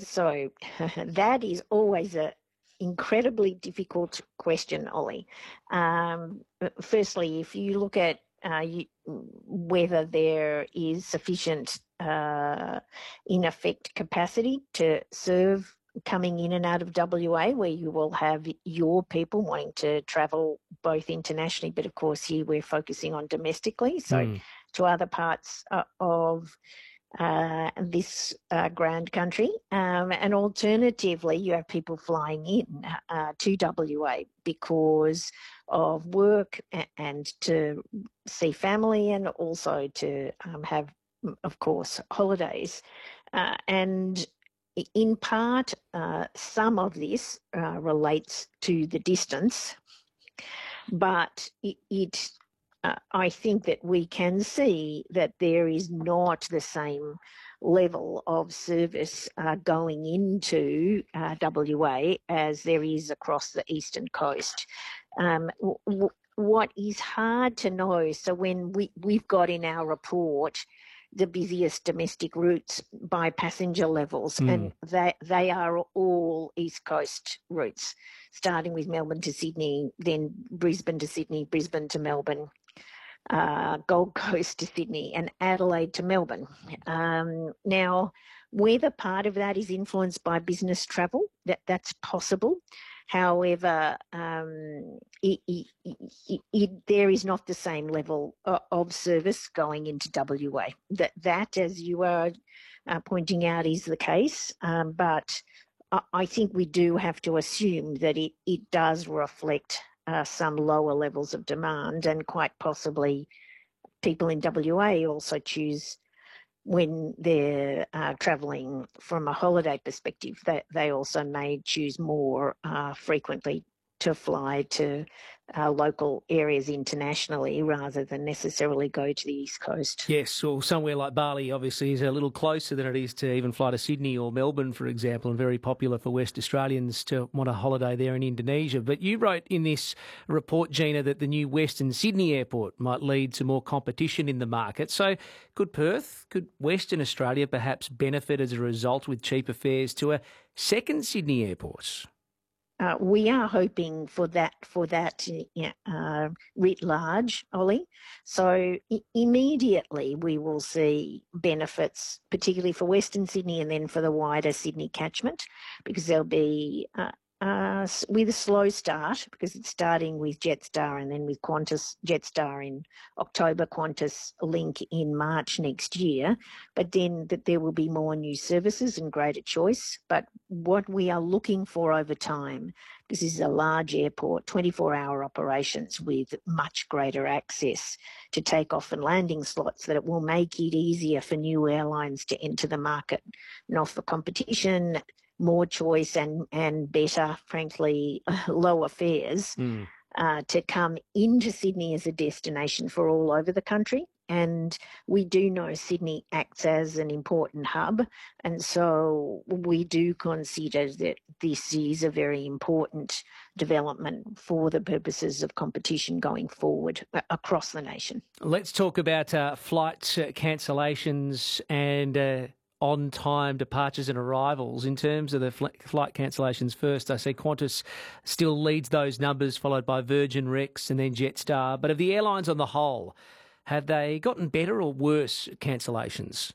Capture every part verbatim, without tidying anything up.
so that is always a incredibly difficult question, Ollie. Um, firstly, if you look at uh, you, whether there is sufficient, uh, in effect, capacity to serve coming in and out of W A, where you will have your people wanting to travel both internationally, but of course here we're focusing on domestically, so mm. to other parts uh, of uh, this uh, grand country. Um, and alternatively, you have people flying in uh, to W A because of work and to see family, and also to um, have, of course, holidays. Uh, and in part, uh, some of this uh, relates to the distance, but it, it uh, I think that we can see that there is not the same level of service uh, going into uh, W A as there is across the eastern coast. Um, w- what is hard to know, so when we, we've got in our report the busiest domestic routes by passenger levels, mm. and they, they are all East Coast routes, starting with Melbourne to Sydney, then Brisbane to Sydney, Brisbane to Melbourne, uh, Gold Coast to Sydney, and Adelaide to Melbourne. Um, now, whether part of that is influenced by business travel, that, that's possible. However, um, it, it, it, it, there is not the same level of, of service going into W A. That, that as you are uh, pointing out, is the case. Um, but I, I think we do have to assume that it, it does reflect uh, some lower levels of demand, and quite possibly people in W A also choose, when they're uh, travelling from a holiday perspective, that they also may choose more uh, frequently to fly to uh, local areas internationally rather than necessarily go to the East Coast. Yes, or somewhere like Bali obviously is a little closer than it is to even fly to Sydney or Melbourne, for example, and very popular for West Australians to want a holiday there in Indonesia. But you wrote in this report, Gina, that the new Western Sydney airport might lead to more competition in the market. So could Perth, could Western Australia perhaps benefit as a result with cheaper fares to a second Sydney airport? Uh, we are hoping for that, for that uh, writ large, Ollie. So I- immediately we will see benefits, particularly for Western Sydney and then for the wider Sydney catchment, because there'll be, uh, uh, with a slow start, because it's starting with Jetstar and then with Qantas Jetstar in October, Qantas Link in March next year, but then that there will be more new services and greater choice. But what we are looking for over time, this is a large airport, twenty-four hour operations with much greater access to takeoff and landing slots, that it will make it easier for new airlines to enter the market and offer competition, more choice, and, and better, frankly, lower fares mm. uh, to come into Sydney as a destination for all over the country. And we do know Sydney acts as an important hub, and so we do consider that this is a very important development for the purposes of competition going forward across the nation. Let's talk about uh, flight cancellations and uh, on-time departures and arrivals. In terms of the fl- flight cancellations first, I see Qantas still leads those numbers, followed by Virgin, Rex and then Jetstar. But of the airlines on the whole, have they gotten better or worse cancellations?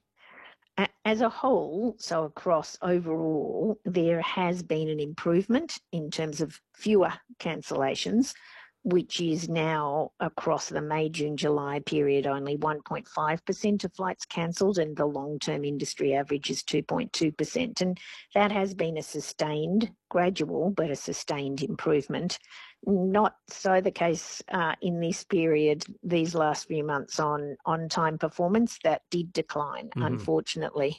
As a whole, so across overall, there has been an improvement in terms of fewer cancellations, which is now across the May, June, July period, only one point five percent of flights cancelled, and the long-term industry average is two point two percent. And that has been a sustained, gradual, but a sustained improvement. Not so the case uh, in this period, these last few months, on on-time performance. That did decline, mm-hmm. unfortunately,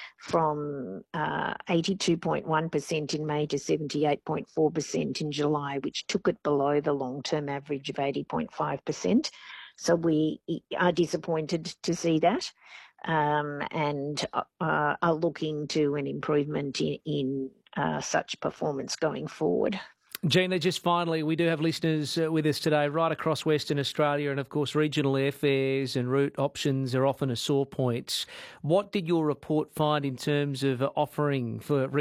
from uh, eighty-two point one percent in May to seventy-eight point four percent in July, which took it below the long-term average of eighty point five percent. So we are disappointed to see that, um, and uh, are looking to an improvement in, in uh, such performance going forward. Gina, just finally, we do have listeners uh, with us today right across Western Australia, and of course regional airfares and route options are often a sore point. What did your report find in terms of offering for